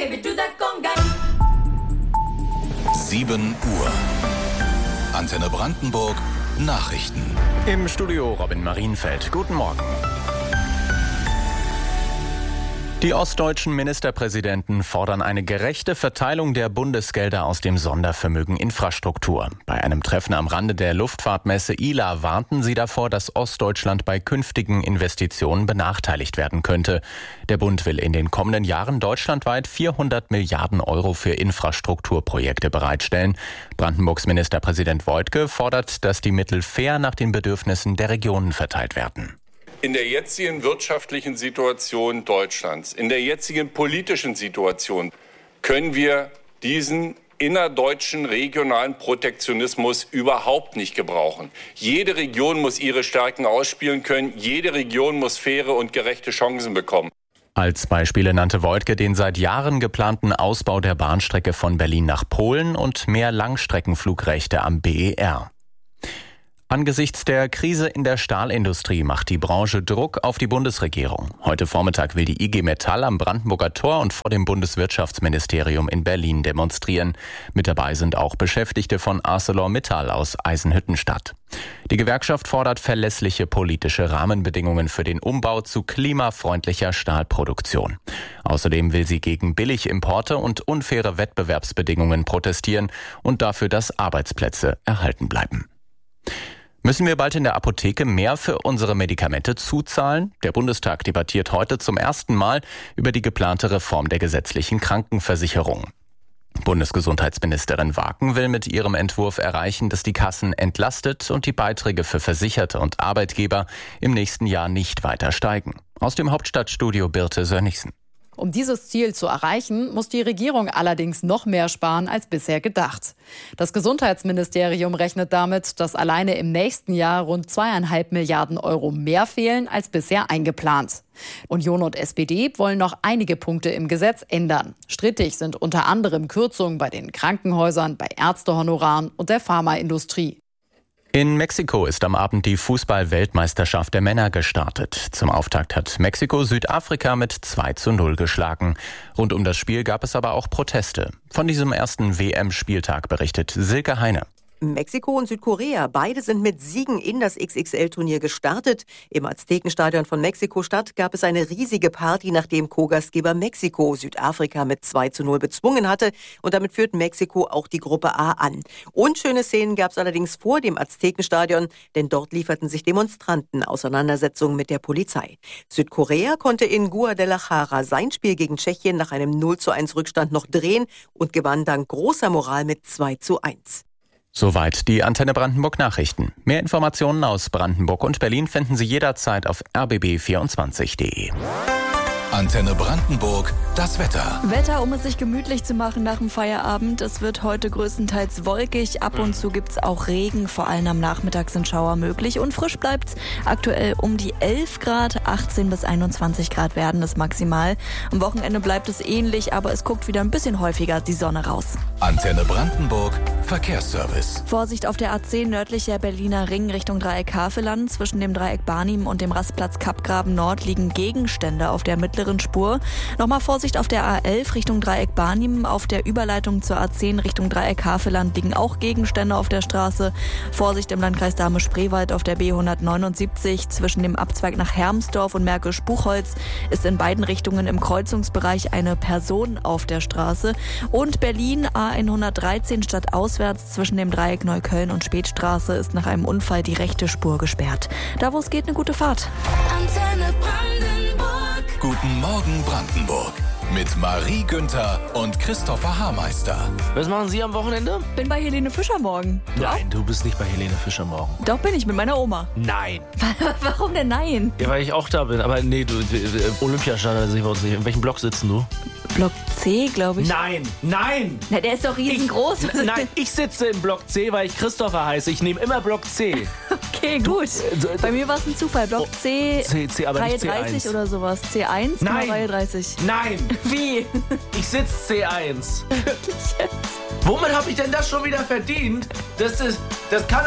7 Uhr. Antenne Brandenburg. Nachrichten. Im Studio Robin Marienfeld. Guten Morgen. Die ostdeutschen Ministerpräsidenten fordern eine gerechte Verteilung der Bundesgelder aus dem Sondervermögen Infrastruktur. Bei einem Treffen am Rande der Luftfahrtmesse ILA warnten sie davor, dass Ostdeutschland bei künftigen Investitionen benachteiligt werden könnte. Der Bund will in den kommenden Jahren deutschlandweit 400 Milliarden Euro für Infrastrukturprojekte bereitstellen. Brandenburgs Ministerpräsident Woidke fordert, dass die Mittel fair nach den Bedürfnissen der Regionen verteilt werden. In der jetzigen wirtschaftlichen Situation Deutschlands, in der jetzigen politischen Situation können wir diesen innerdeutschen regionalen Protektionismus überhaupt nicht gebrauchen. Jede Region muss ihre Stärken ausspielen können. Jede Region muss faire und gerechte Chancen bekommen. Als Beispiele nannte Woidke den seit Jahren geplanten Ausbau der Bahnstrecke von Berlin nach Polen und mehr Langstreckenflugrechte am BER. Angesichts der Krise in der Stahlindustrie macht die Branche Druck auf die Bundesregierung. Heute Vormittag will die IG Metall am Brandenburger Tor und vor dem Bundeswirtschaftsministerium in Berlin demonstrieren. Mit dabei sind auch Beschäftigte von ArcelorMittal aus Eisenhüttenstadt. Die Gewerkschaft fordert verlässliche politische Rahmenbedingungen für den Umbau zu klimafreundlicher Stahlproduktion. Außerdem will sie gegen Billigimporte und unfaire Wettbewerbsbedingungen protestieren und dafür, dass Arbeitsplätze erhalten bleiben. Müssen wir bald in der Apotheke mehr für unsere Medikamente zuzahlen? Der Bundestag debattiert heute zum ersten Mal über die geplante Reform der gesetzlichen Krankenversicherung. Bundesgesundheitsministerin Waken will mit ihrem Entwurf erreichen, dass die Kassen entlastet und die Beiträge für Versicherte und Arbeitgeber im nächsten Jahr nicht weiter steigen. Aus dem Hauptstadtstudio Birte Sönnigsen. Um dieses Ziel zu erreichen, muss die Regierung allerdings noch mehr sparen als bisher gedacht. Das Gesundheitsministerium rechnet damit, dass alleine im nächsten Jahr rund 2,5 Milliarden Euro mehr fehlen als bisher eingeplant. Union und SPD wollen noch einige Punkte im Gesetz ändern. Strittig sind unter anderem Kürzungen bei den Krankenhäusern, bei Ärztehonoraren und der Pharmaindustrie. In Mexiko ist am Abend die Fußball-Weltmeisterschaft der Männer gestartet. Zum Auftakt hat Mexiko Südafrika mit 2:0 geschlagen. Rund um das Spiel gab es aber auch Proteste. Von diesem ersten WM-Spieltag berichtet Silke Heine. Mexiko und Südkorea, beide sind mit Siegen in das XXL-Turnier gestartet. Im Aztekenstadion von Mexiko-Stadt gab es eine riesige Party, nachdem Co-Gastgeber Mexiko Südafrika mit 2:0 bezwungen hatte. Und damit führt Mexiko auch die Gruppe A an. Unschöne Szenen gab es allerdings vor dem Aztekenstadion, denn dort lieferten sich Demonstranten Auseinandersetzungen mit der Polizei. Südkorea konnte in Guadalajara sein Spiel gegen Tschechien nach einem 0:1 Rückstand noch drehen und gewann dank großer Moral mit 2:1. Soweit die Antenne Brandenburg Nachrichten. Mehr Informationen aus Brandenburg und Berlin finden Sie jederzeit auf rbb24.de. Antenne Brandenburg, das Wetter. Wetter, um es sich gemütlich zu machen nach dem Feierabend. Es wird heute größtenteils wolkig. Ab und zu gibt's auch Regen. Vor allem am Nachmittag sind Schauer möglich. Und frisch bleibt's aktuell um die 11 Grad. 18 bis 21 Grad werden es maximal. Am Wochenende bleibt es ähnlich, aber es guckt wieder ein bisschen häufiger die Sonne raus. Antenne Brandenburg, Verkehrsservice. Vorsicht auf der A10 nördlicher Berliner Ring Richtung Dreieck Havelland. Zwischen dem Dreieck Barnim und dem Rastplatz Kappgraben Nord liegen Gegenstände auf der mittleren Spur. Nochmal Vorsicht auf der A11 Richtung Dreieck Barnim. Auf der Überleitung zur A10 Richtung Dreieck Havelland liegen auch Gegenstände auf der Straße. Vorsicht im Landkreis Dahme-Spreewald auf der B179. Zwischen dem Abzweig nach Hermsdorf und Märkisch-Buchholz ist in beiden Richtungen im Kreuzungsbereich eine Person auf der Straße. Und Berlin A113 stadtauswärts zwischen dem Dreieck Neukölln und Spätstraße ist nach einem Unfall die rechte Spur gesperrt. Da wo es geht, eine gute Fahrt. Antenne Brandenburg. Guten Morgen Brandenburg. Mit Marie Günther und Christopher Haarmeister. Was machen Sie am Wochenende? Bin bei Helene Fischer morgen. Nein, du bist nicht bei Helene Fischer morgen. Doch bin ich mit meiner Oma. Nein. Warum denn nein? Ja, weil ich auch da bin. Aber nee, du, Olympiastadion sehe ich bei uns nicht. In welchem Block sitzen du? Block C, glaube ich. Nein, nein! Na, der ist doch riesengroß. Nein, ich sitze im Block C, weil ich Christopher heiße. Ich nehme immer Block C. Okay, gut. Bei mir war es ein Zufall. Block C, C aber Reihe nicht C1. 30 oder sowas. C1, Nein. Reihe 30. Nein! Wie? Ich sitze C1. Wirklich jetzt? Womit habe ich denn das schon wieder verdient? Das kann